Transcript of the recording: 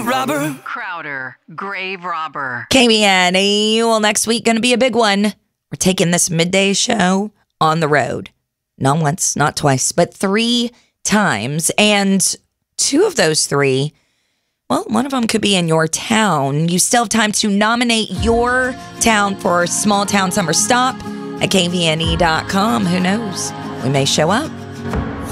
robber. Crowder, grave robber. KBNE. Well, next week going to be a big one. We're taking this midday show on the road. Not once, not twice, but 3 times. And 2 of those 3, well, one of them could be in your town. You still have time to nominate your town for Small Town Summer Stop at kvne.com. Who knows? We may show up.